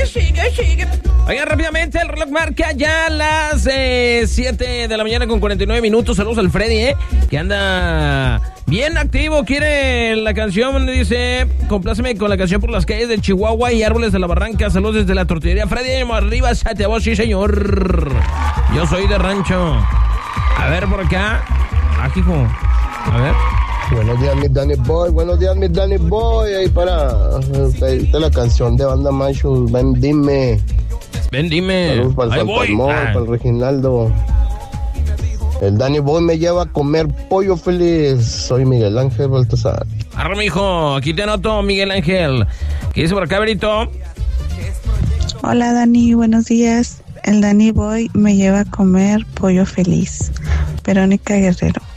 sigue. Oigan, rápidamente, el reloj marca ya las 7 de la mañana con 49 minutos. Saludos al Freddy, que anda bien activo. Quiere la canción, dice, compláceme con la canción por las calles de Chihuahua y árboles de la barranca. Saludos desde la tortillería. Freddy, arriba, sate a vos, sí señor. Yo soy de rancho. A ver, por acá. Hijo. A ver. Buenos días, mi Danny Boy. Ahí para pedirte la canción de Banda Macho. Ven, dime. Saludos para el Fantasmón, para el Reginaldo. El Danny Boy me lleva a comer pollo feliz. Soy Miguel Ángel Baltasar. Arre, mijo. Aquí te anoto, Miguel Ángel. ¿Qué dice por acá, Berito? Hola, Dani. Buenos días. El Danny Boy me lleva a comer pollo feliz. Verónica Guerrero.